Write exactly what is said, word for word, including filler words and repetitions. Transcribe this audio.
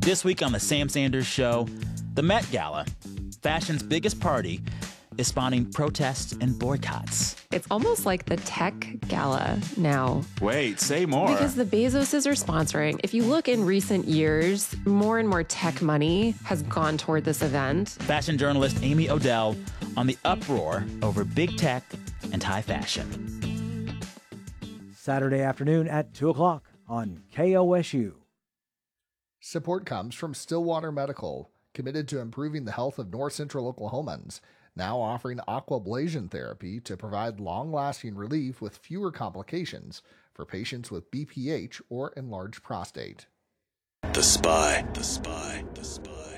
This week on The Sam Sanders Show, the Met Gala, fashion's biggest party, is spawning protests and boycotts. It's almost like the tech gala now. Wait, say more. Because the Bezoses are sponsoring. If you look in recent years, more and more tech money has gone toward this event. Fashion journalist Amy Odell on the uproar over big tech and high fashion. Saturday afternoon at two o'clock on K O S U. Support comes from Stillwater Medical, committed to improving the health of North Central Oklahomans, now offering aquablation therapy to provide long-lasting relief with fewer complications for patients with B P H or enlarged prostate. The Spy, The Spy, The Spy.